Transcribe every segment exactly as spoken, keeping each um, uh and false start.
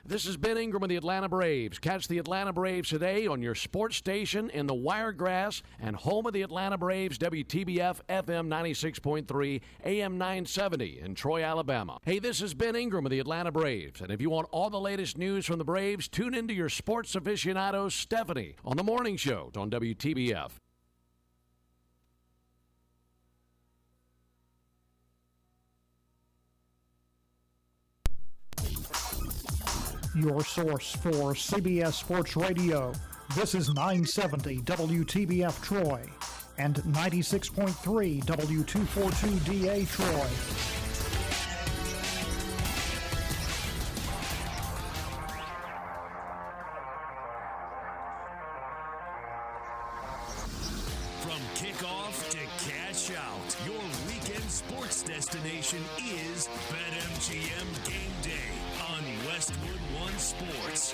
This is Ben Ingram of the Atlanta Braves. Catch the Atlanta Braves today on your sports station in the Wiregrass and home of the Atlanta Braves, W T B F F M ninety-six point three, A M nine seventy in Troy, Alabama. Hey, this is Ben Ingram of the Atlanta Braves, and if you want all the latest news from the Braves, tune into your sports aficionado, Stephanie, on the morning show on W T B F. Your source for C B S Sports Radio. This is nine seventy W T B F Troy and ninety-six point three W two forty-two D A Troy. From kickoff to cash out, your weekend sports destination is BetMGM Game Day on Westwood One Sports.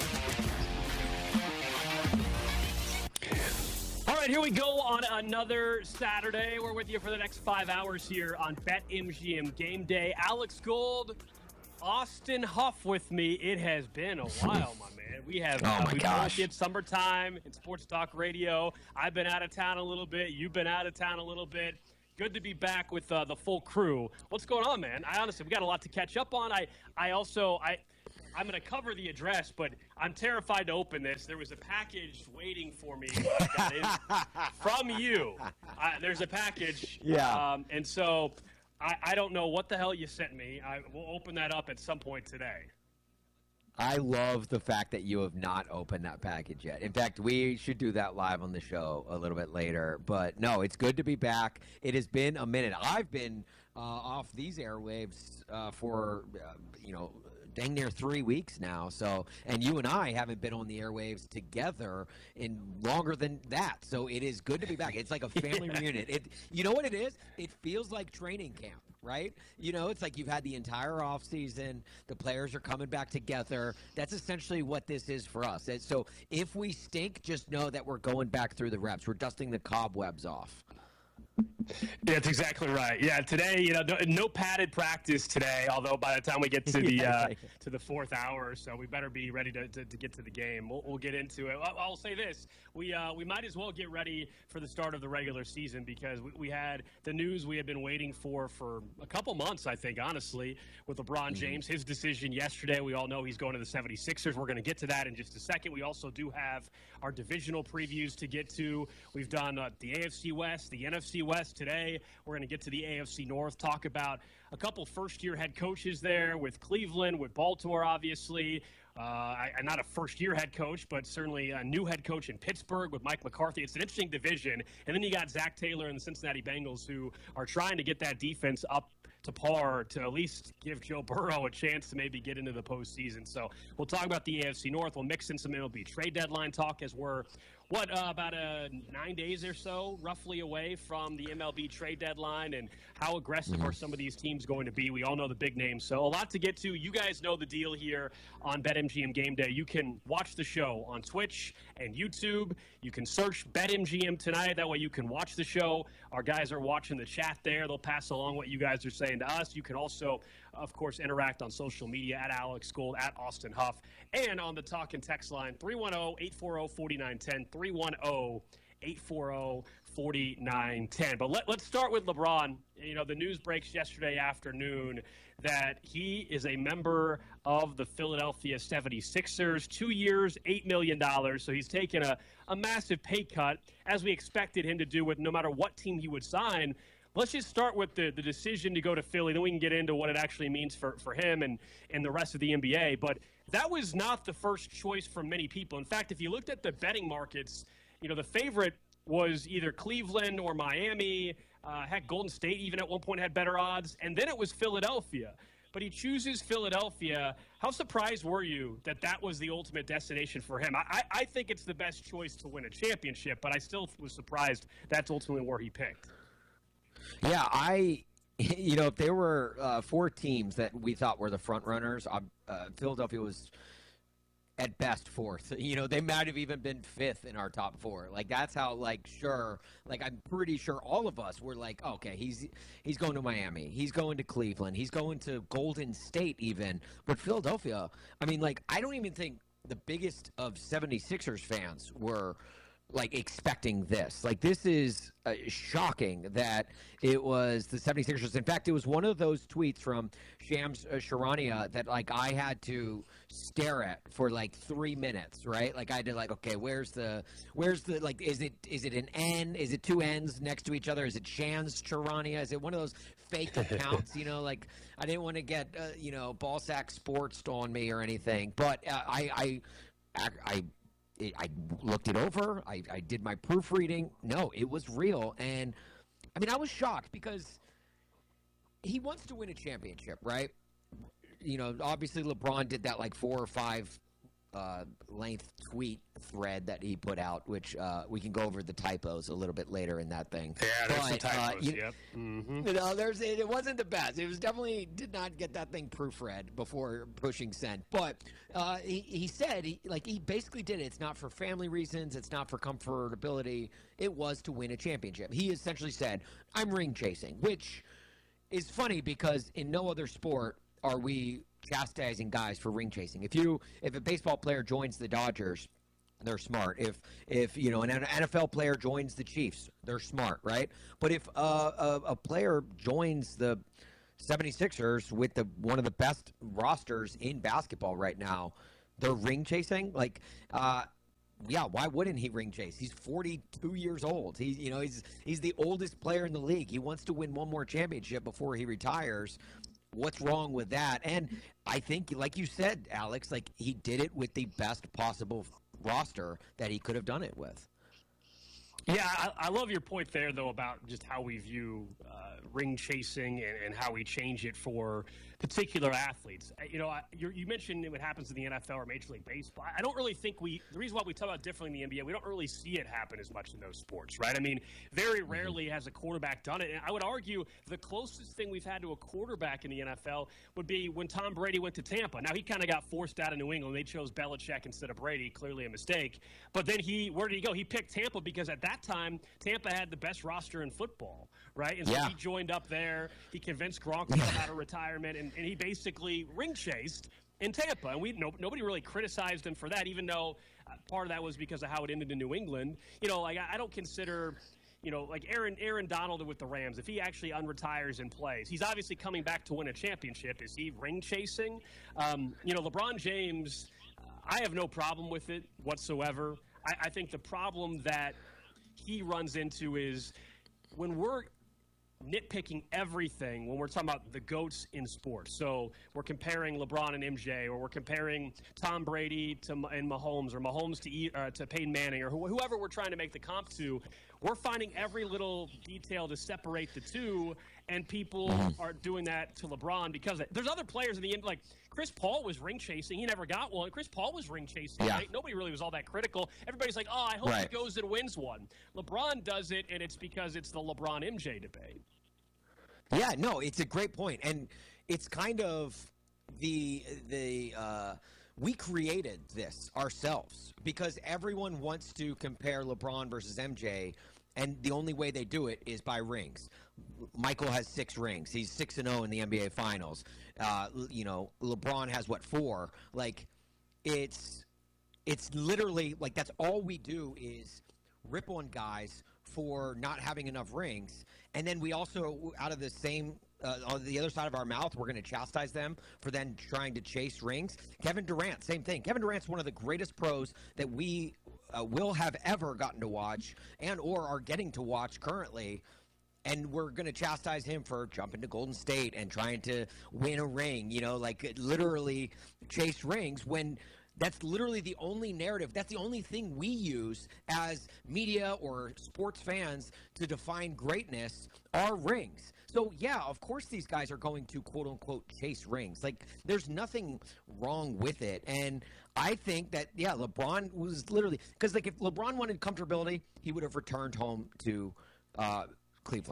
All right, here we go on another Saturday. We're with you for the next five hours here on BetMGM Game Day. Alex Gold, Austin Huff with me. It has been a while, my man. We have oh uh, my we gosh. both hit summertime in Sports Talk Radio. I've been out of town a little bit. You've been out of town a little bit. Good to be back with uh, the full crew. What's going on, man? I honestly, we got a lot to catch up on. I, I also, I, I'm going to cover the address, but I'm terrified to open this. There was a package waiting for me when I got in from you. Uh, there's a package. Yeah. Um, and so I, I don't know what the hell you sent me. I will open that up at some point today. I love the fact that you have not opened that package yet. In fact, we should do that live on the show a little bit later. But no, it's good to be back. It has been a minute. I've been uh, off these airwaves uh, for, uh, you know, dang near three weeks now. So, and you and I haven't been on the airwaves together in longer than that. So it is good to be back. It's like a family reunion. It, you know what it is? It feels like training camp, right? You know, it's like you've had the entire off season. The players are coming back together. That's essentially what this is for us. And so if we stink, just know that we're going back through the reps. We're dusting the cobwebs off. Yeah, that's exactly right. Yeah, today, you know, no, no padded practice today. Although by the time we get to the Yeah, uh, right. to the fourth hour, so we better be ready to, to, to get to the game. We'll, we'll get into it. I'll, I'll say this: we uh, we might as well get ready for the start of the regular season because we, we had the news we had been waiting for for a couple months, I think, honestly, with LeBron Mm-hmm. James. His decision yesterday. We all know he's going to the seventy-sixers. We're going to get to that in just a second. We also do have our divisional previews to get to. We've done uh, the A F C West, the N F C West today. We're going to get to the A F C North, talk about a couple first-year head coaches there with Cleveland, with Baltimore, obviously. Uh, I, I'm not a first-year head coach, but certainly a new head coach in Pittsburgh with Mike McCarthy. It's an interesting division. And then you got Zach Taylor and the Cincinnati Bengals who are trying to get that defense up to par to at least give Joe Burrow a chance to maybe get into the postseason. So we'll talk about the A F C North. We'll mix in some M L B trade deadline talk as we're, what, uh, about uh, nine days or so roughly away from the M L B trade deadline, and how aggressive Mm-hmm. are some of these teams going to be. We all know the big names. So a lot to get to. You guys know the deal here on BetMGM Game Day. You can watch the show on Twitch and YouTube. You can search BetMGM tonight. That way you can watch the show. Our guys are watching the chat there. They'll pass along what you guys are saying to us. You can also, of course, interact on social media at Alex Gold, at Austin Huff, and on the talk and text line three one zero, eight four zero, four nine one zero, three one zero, eight four zero, four nine one zero. But let, let's start with LeBron. You know, the news breaks yesterday afternoon that he is a member of the Philadelphia seventy-sixers, two years, eight million dollars. So he's taken a, a massive pay cut, as we expected him to do with no matter what team he would sign. Let's just start with the, the decision to go to Philly. Then we can get into what it actually means for, for him and, and the rest of the N B A. But that was not the first choice for many people. In fact, if you looked at the betting markets, you know, the favorite was either Cleveland or Miami. Uh, heck, Golden State even at one point had better odds. And then it was Philadelphia. But he chooses Philadelphia. How surprised were you that that was the ultimate destination for him? I, I think it's the best choice to win a championship, but I still was surprised that's ultimately where he picked. Yeah, I, you know, if there were uh, four teams that we thought were the front runners, uh, Philadelphia was at best fourth. You know, they might have even been fifth in our top four. Like, that's how, like, sure, like, I'm pretty sure all of us were like, okay, he's he's going to Miami. He's going to Cleveland. He's going to Golden State even. But Philadelphia, I mean, like, I don't even think the biggest of seventy-sixers fans were – like expecting this. Like, this is uh, shocking that it was the seventy-sixers. In fact, it was one of those tweets from Shams uh, Charania that like I had to stare at for like three minutes, right? Like I did like, okay, where's the, where's the, like, is it, is it an N? Is it two N's next to each other? Is it Shams Charania? Is it one of those fake accounts? You know, like I didn't want to get, uh, you know, Ballsack Sports on me or anything, but uh, I, I, I, I It, I looked it over. I, I did my proofreading. No, it was real. And, I mean, I was shocked because he wants to win a championship, right? You know, obviously LeBron did that like four or five uh, length tweet thread that he put out, which uh, we can go over the typos a little bit later in that thing. Yeah, there's but, some typos, uh, you, yep. Mm-hmm. You know, there's, it wasn't the best. It was definitely did not get that thing proofread before pushing send. But uh, he, he said, he, like, he basically did it. It's not for family reasons. It's not for comfortability. It was to win a championship. He essentially said, I'm ring chasing, which is funny because in no other sport are we chastising guys for ring chasing. If you, if a baseball player joins the Dodgers, they're smart. If, if you know, an N F L player joins the Chiefs, they're smart, right? But if uh, a, a player joins the seventy-sixers with the one of the best rosters in basketball right now, they're ring chasing. Like, uh, yeah, why wouldn't he ring chase? He's forty-two years old. He's, you know, he's he's the oldest player in the league. He wants to win one more championship before he retires. What's wrong with that? And I think, like you said, Alex, like he did it with the best possible roster that he could have done it with. Yeah, I, I love your point there, though, about just how we view uh, ring chasing and, and how we change it for particular athletes. You know, I, you're, you mentioned what happens in the N F L or Major League Baseball. I don't really think we – the reason why we talk about differently in the N B A, we don't really see it happen as much in those sports, right? I mean, very rarely has a quarterback done it. And I would argue the closest thing we've had to a quarterback in the N F L would be when Tom Brady went to Tampa. Now, he kind of got forced out of New England. They chose Belichick instead of Brady, clearly a mistake. But then he – where did he go? He picked Tampa because at that time, Tampa had the best roster in football, right? And so yeah. he joined up there. He convinced Gronk to come out of retirement, and, and he basically ring-chased in Tampa. And we no, nobody really criticized him for that, even though uh, part of that was because of how it ended in New England. You know, like I, I don't consider – you know, like Aaron Aaron Donald with the Rams, if he actually unretires and plays, he's obviously coming back to win a championship. Is he ring-chasing? Um, you know, LeBron James, uh, I have no problem with it whatsoever. I, I think the problem that he runs into is when we're nitpicking everything, when we're talking about the GOATs in sports. So we're comparing LeBron and M J, or we're comparing Tom Brady to and Mahomes, or Mahomes to uh, to Peyton Manning, or wh- whoever we're trying to make the comp to. We're finding every little detail to separate the two, and people are doing that to LeBron because of, there's other players in the end, like Chris Paul was ring chasing. He never got one. Chris Paul was ring chasing. Yeah. Right? Nobody really was all that critical. Everybody's like, oh, I hope right. he goes and wins one. LeBron does it, and it's because it's the LeBron M J debate. Yeah, no, it's a great point, and it's kind of the the uh, we created this ourselves because everyone wants to compare LeBron versus M J, and the only way they do it is by rings. Michael has six rings. He's six and zero in the N B A Finals. Uh, you know, LeBron has what, four? Like, it's it's literally like that's all we do is rip on guys for not having enough rings. And then we also, out of the same, uh, on the other side of our mouth, we're going to chastise them for then trying to chase rings. Kevin Durant, same thing. Kevin Durant's one of the greatest pros that we uh, will have ever gotten to watch and or are getting to watch currently. And we're going to chastise him for jumping to Golden State and trying to win a ring, you know, like literally chase rings when – that's literally the only narrative. That's the only thing we use as media or sports fans to define greatness are rings. So, yeah, of course these guys are going to, quote-unquote, chase rings. Like, there's nothing wrong with it. And I think that, yeah, LeBron was literally – because, like, if LeBron wanted comfortability, he would have returned home to uh, Cleveland.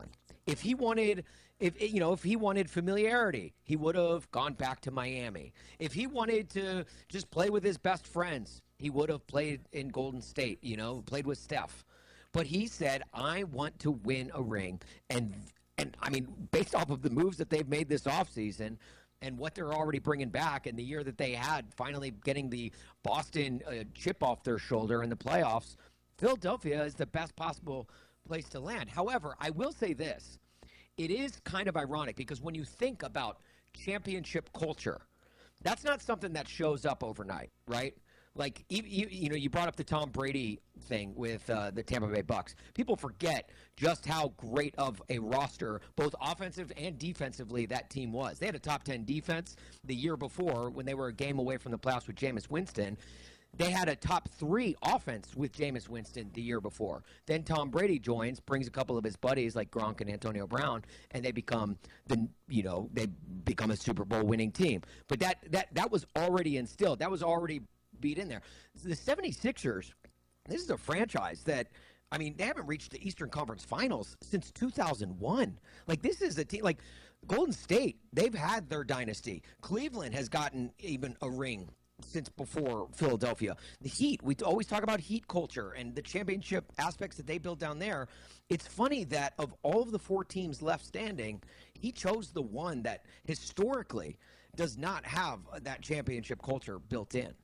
If he wanted, if you know, if he wanted familiarity, he would have gone back to Miami. If he wanted to just play with his best friends, he would have played in Golden State, you know, played with Steph. But he said, I want to win a ring. And, and I mean, based off of the moves that they've made this offseason and what they're already bringing back and the year that they had, finally getting the Boston uh, chip off their shoulder in the playoffs, Philadelphia is the best possible place to land. However, I will say this. It is kind of ironic because when you think about championship culture, that's not something that shows up overnight, right? Like, you, you, you know, you brought up the Tom Brady thing with uh, the Tampa Bay Bucks. People forget just how great of a roster, both offensive and defensively, that team was. They had a top ten defense the year before when they were a game away from the playoffs with Jameis Winston. They had a top three offense with Jameis Winston the year before. Then Tom Brady joins, brings a couple of his buddies like Gronk and Antonio Brown, and they become the you know they become a Super Bowl winning team. But that that that was already instilled. That was already beat in there. The seventy-sixers, this is a franchise that, I mean, they haven't reached the Eastern Conference Finals since two thousand one. Like, this is a team like Golden State. They've had their dynasty. Cleveland has gotten even a ring since before Philadelphia. The Heat, we always talk about Heat culture and the championship aspects that they built down there. It's funny that of all of the four teams left standing, he chose the one that historically does not have that championship culture built in.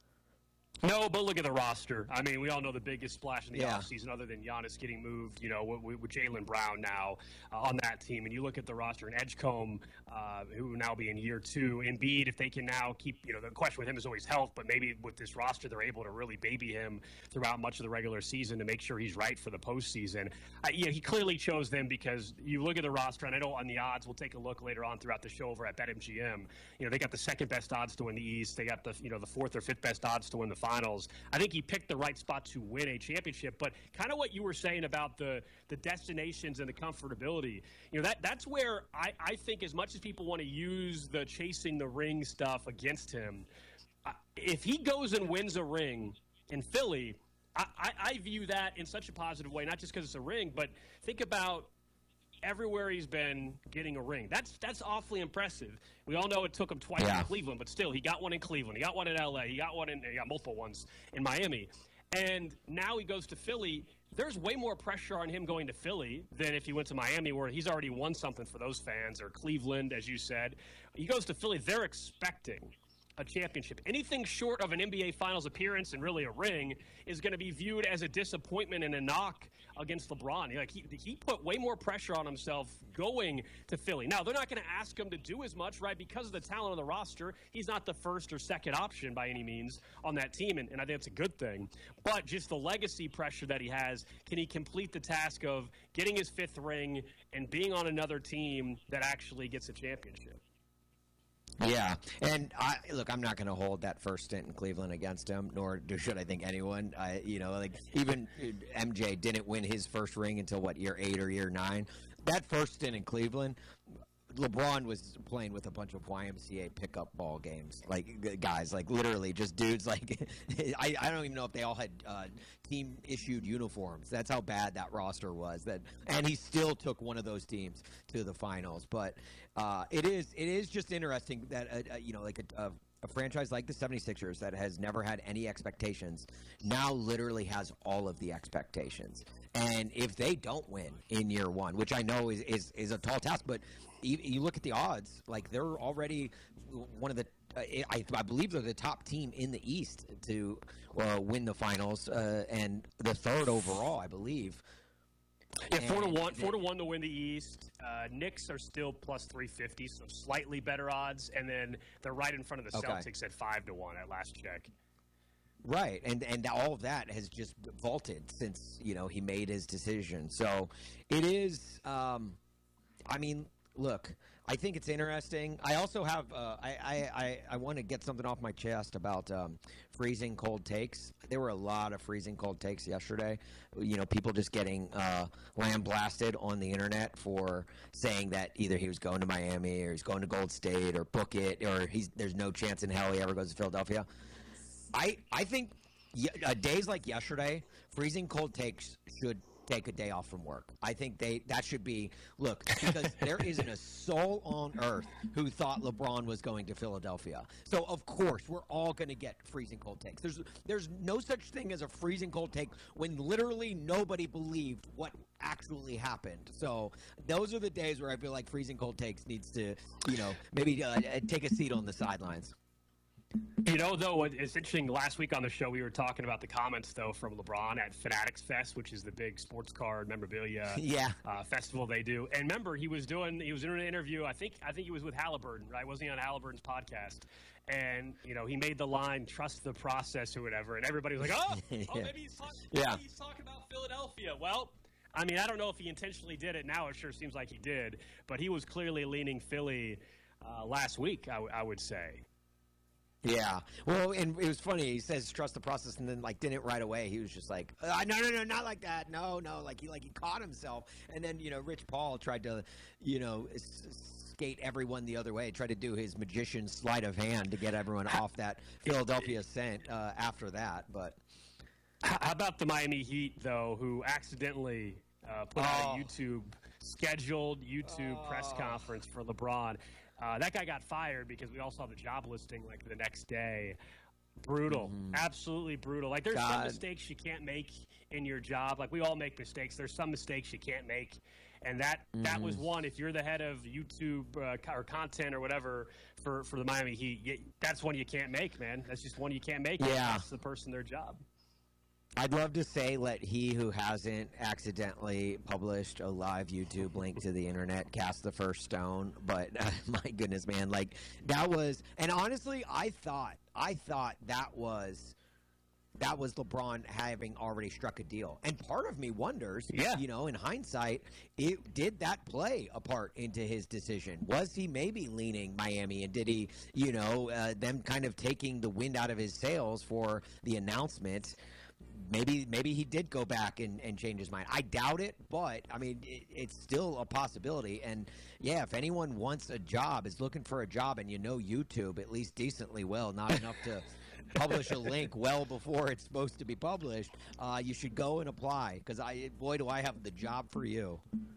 No, but look at the roster. I mean, we all know the biggest splash in the Yeah. offseason other than Giannis getting moved, you know, with, with Jaylen Brown now uh, on that team. And you look at the roster, and Edgecombe, uh, who will now be in year two. Embiid, if they can now keep, you know, the question with him is always health, but maybe with this roster, they're able to really baby him throughout much of the regular season to make sure he's right for the postseason. Uh, yeah, he clearly chose them because you look at the roster, and I know on the odds, we'll take a look later on throughout the show over at BetMGM. You know, they got the second best odds to win the East. They got the, you know, the fourth or fifth best odds to win the finals. I think he picked the right spot to win a championship, but kind of what you were saying about the the destinations and the comfortability, you know, that that's where I, I think as much as people want to use the chasing the ring stuff against him, uh, if he goes and wins a ring in Philly, I, I, I view that in such a positive way, not just because it's a ring, but think about everywhere he's been getting a ring. That's that's awfully impressive. We all know it took him twice Yeah. in Cleveland, but still, he got one in Cleveland. He got one in L A. He got one in, he got multiple ones in Miami. And now he goes to Philly. There's way more pressure on him going to Philly than if he went to Miami, where he's already won something for those fans, or Cleveland, as you said. He goes to Philly. They're expecting a championship. Anything short of an N B A Finals appearance and really a ring is going to be viewed as a disappointment and a knock against LeBron. Like he, he put way more pressure on himself going to Philly. Now, they're not going to ask him to do as much, right? Because of the talent of the roster, he's not the first or second option by any means on that team, and, and I think it's a good thing. But just the legacy pressure that he has, can he complete the task of getting his fifth ring and being on another team that actually gets a championship? Yeah, and I, look, I'm not going to hold that first stint in Cleveland against him, nor do, should I think anyone. I, you know, like even M J didn't win his first ring until what, year eight or year nine. That first stint in Cleveland, LeBron was playing with a bunch of Y M C A pickup ball games, like guys, like literally just dudes. Like I, I don't even know if they all had uh, team issued uniforms. That's how bad that roster was. That and he still took one of those teams to the finals. But uh, it is it is just interesting that uh, uh, you know, like a, a, a franchise like the seventy-sixers that has never had any expectations now literally has all of the expectations. And if they don't win in year one, which I know is is, is a tall task, but you, you look at the odds, like they're already one of the, uh, I, I believe they're the top team in the East to uh, win the finals, uh, and the third overall, I believe. Yeah, four to And one, four they- to one to win the East. Uh, Knicks are still plus three fifty, so slightly better odds, and then they're right in front of the Okay. Celtics at five to one at last check. Right, and and all of that has just vaulted since, you know, he made his decision. So it is, um, I mean, look, I think it's interesting. I also have, uh, I, I, I, I want to get something off my chest about um, freezing cold takes. There were a lot of freezing cold takes yesterday. You know, people just getting uh, lambasted on the internet for saying that either he was going to Miami or he's going to Gold State or book it, or he's there's no chance in hell he ever goes to Philadelphia. I, I think y- uh, days like yesterday, freezing cold takes should take a day off from work. I think they that should be look because there isn't a soul on earth who thought LeBron was going to Philadelphia. So of course we're all going to get freezing cold takes. There's there's no such thing as a freezing cold take when literally nobody believed what actually happened. So those are the days where I feel like freezing cold takes needs to, you know, maybe uh, take a seat on the sidelines. You know, though, it's interesting. Last week on the show, we were talking about the comments, though, from LeBron at Fanatics Fest, which is the big sports card memorabilia yeah. uh, festival they do. And remember, he was doing he was doing an interview. I think I think he was with Halliburton, right? Wasn't he on Halliburton's podcast? And you know, he made the line "trust the process" or whatever, and everybody was like, "Oh, yeah. oh, maybe he's talking. Yeah. Maybe he's talking about Philadelphia." Well, I mean, I don't know if he intentionally did it. Now it sure seems like he did, but he was clearly leaning Philly uh, last week. I, w- I would say. Yeah. Well, and it was funny. He says trust the process, and then like didn't right away. He was just like, uh, no, no, no, not like that. No, no. Like he like he caught himself, and then you know, Rich Paul tried to, you know, s- skate everyone the other way. Tried to do his magician sleight of hand to get everyone off that Philadelphia scent uh, after that. But how about the Miami Heat though, who accidentally uh, put out Oh. a YouTube scheduled YouTube press conference for LeBron? Uh, that guy got fired because we all saw the job listing like the next day. Brutal. Mm-hmm. Absolutely brutal. Like there's God. some mistakes you can't make in your job. Like we all make mistakes. There's some mistakes you can't make. And that, mm-hmm. that was one. If you're the head of YouTube uh, or content or whatever for, for the Miami Heat, you, that's one you can't make, man. That's just one you can't make. Yeah. That's the person their job. I'd love to say let he who hasn't accidentally published a live YouTube link to the internet cast the first stone, but uh, my goodness, man, like that was, and honestly, I thought, I thought that was, that was LeBron having already struck a deal, and part of me wonders, yeah. you know, in hindsight, it did that play a part into his decision? Was he maybe leaning Miami, and did he, you know, uh, them kind of taking the wind out of his sails for the announcement? Maybe maybe he did go back and, and change his mind. I doubt it, but, I mean, it, it's still a possibility. And, yeah, if anyone wants a job, is looking for a job, and you know YouTube at least decently well, not enough to publish a link well before it's supposed to be published, uh, you should go and apply because, I boy, do I have the job for you.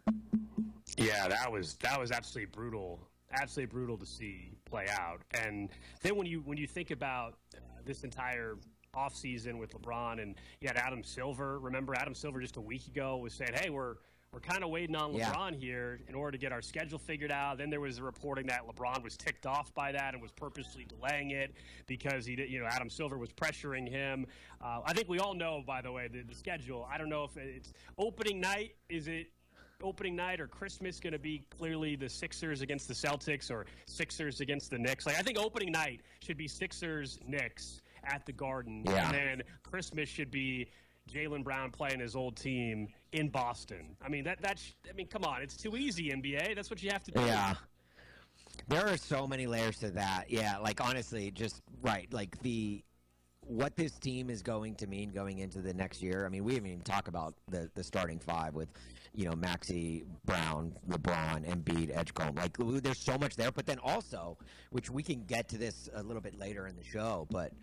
Yeah, that was that was absolutely brutal. Absolutely brutal to see play out. And then when you when you think about uh, this entire – offseason with LeBron, and you had Adam Silver. Remember, Adam Silver just a week ago was saying, hey, we're we're kind of waiting on LeBron yeah. here in order to get our schedule figured out. Then there was a reporting that LeBron was ticked off by that and was purposely delaying it because he did, you know, Adam Silver was pressuring him. Uh, I think we all know, by the way, the, the schedule. I don't know if it's opening night. Is it opening night or Christmas going to be clearly the Sixers against the Celtics or Sixers against the Knicks? Like I think opening night should be Sixers Knicks at the Garden, yeah. and then Christmas should be Jaylen Brown playing his old team in Boston. I mean, that that's. I mean, come on, it's too easy, N B A. That's what you have to do. Yeah, there are so many layers to that. Yeah, like honestly, just right, like the what this team is going to mean going into the next year. I mean, we haven't even talked about the the starting five with, you know, Maxey, Brown, LeBron, Embiid, Edgecombe. Like, there's so much there. But then also, which we can get to this a little bit later in the show, but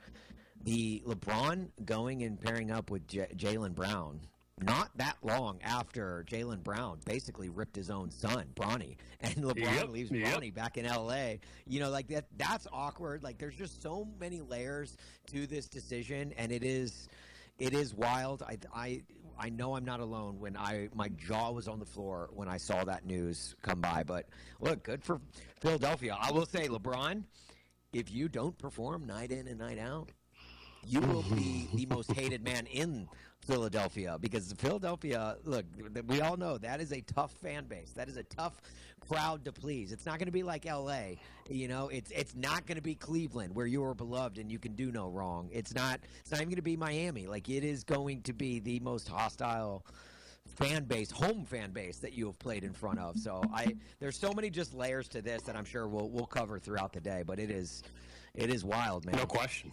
the LeBron going and pairing up with J- Jaylen Brown, not that long after Jaylen Brown basically ripped his own son, Bronny, and LeBron yep, leaves yep. Bronny back in L A. You know, like that. That's awkward. Like, there's just so many layers to this decision, and it is, it is wild. I, I, I know I'm not alone when I my jaw was on the floor when I saw that news come by. But look, good for Philadelphia. I will say, LeBron, if you don't perform night in and night out, you will be the most hated man in Philadelphia because Philadelphia, look, we all know that is a tough fan base. That is a tough crowd to please. It's not going to be like L A. You know, it's it's not going to be Cleveland where you are beloved and you can do no wrong. It's not it's not even going to be Miami. Like, it is going to be the most hostile fan base, home fan base that you have played in front of. So I there's so many just layers to this that I'm sure we'll we'll cover throughout the day, but it is it is wild, man. No question.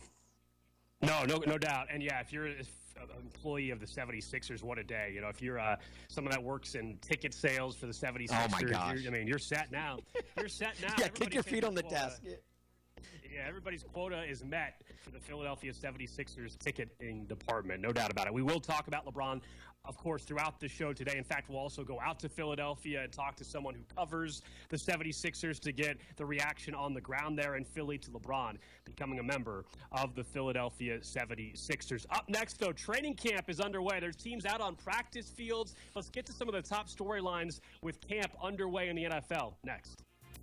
No, no, no doubt. And yeah, if you're an employee of the seventy-sixers, what a day. You know, if you're uh, someone that works in ticket sales for the seventy-sixers, oh my gosh. I mean, you're set now. You're set now. yeah, Everybody kick your feet on the uh, desk. Yeah, everybody's quota is met for the Philadelphia seventy-sixers ticketing department, no doubt about it. We will talk about LeBron, of course, throughout the show today. In fact, we'll also go out to Philadelphia and talk to someone who covers the seventy-sixers to get the reaction on the ground there in Philly to LeBron becoming a member of the Philadelphia seventy-sixers. Up next, though, training camp is underway. There's teams out on practice fields. Let's get to some of the top storylines with camp underway in the N F L next.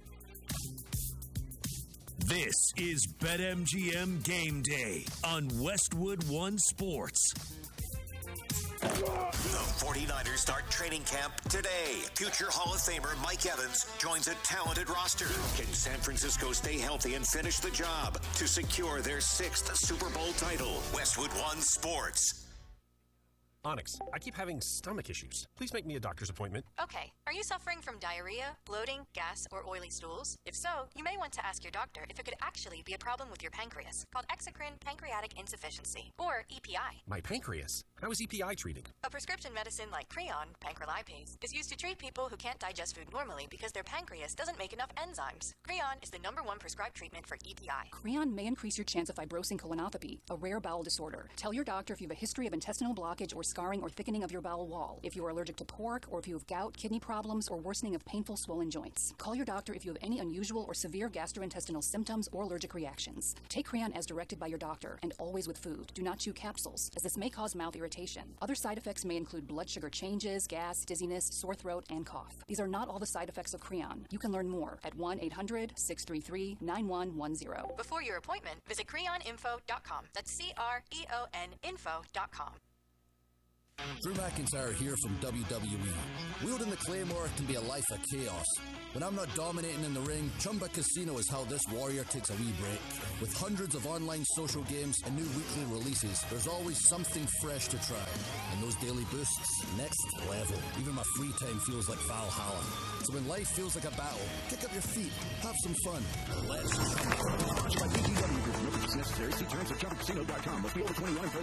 This is BetMGM Game Day on Westwood One Sports. The forty-niners start training camp today. Future Hall of Famer Mike Evans joins a talented roster. Can San Francisco stay healthy and finish the job to secure their sixth Super Bowl title? Westwood One Sports. Onyx, I keep having stomach issues. Please make me a doctor's appointment. Okay. Are you suffering from diarrhea, bloating, gas, or oily stools? If so, you may want to ask your doctor if it could actually be a problem with your pancreas, called exocrine pancreatic insufficiency, or E P I. My pancreas? How is E P I treated? A prescription medicine like Creon, pancrelipase, is used to treat people who can't digest food normally because their pancreas doesn't make enough enzymes. Creon is the number one prescribed treatment for E P I. Creon may increase your chance of fibrosing colonopathy, a rare bowel disorder. Tell your doctor if you have a history of intestinal blockage or scarring or thickening of your bowel wall, if you are allergic to pork, or if you have gout, kidney problems, or worsening of painful swollen joints. Call your doctor if you have any unusual or severe gastrointestinal symptoms or allergic reactions. Take Creon as directed by your doctor, and always with food. Do not chew capsules, as this may cause mouth irritation. Other side effects may include blood sugar changes, gas, dizziness, sore throat, and cough. These are not all the side effects of Creon. You can learn more at one eight hundred, six three three, nine one one zero. Before your appointment, visit creon info dot com. That's C R E O N info dot com. Drew McIntyre here from W W E. Wielding the Claymore can be a life of chaos. When I'm not dominating in the ring, Chumba Casino is how this warrior takes a wee break. With hundreds of online social games and new weekly releases, there's always something fresh to try. And those daily boosts, next level. Even my free time feels like Valhalla. So when life feels like a battle, kick up your feet, have some fun, and let's jump. Sponsored by B G W Group. No purchase necessary. See terms at chumba casino dot com. Must be over twenty-one.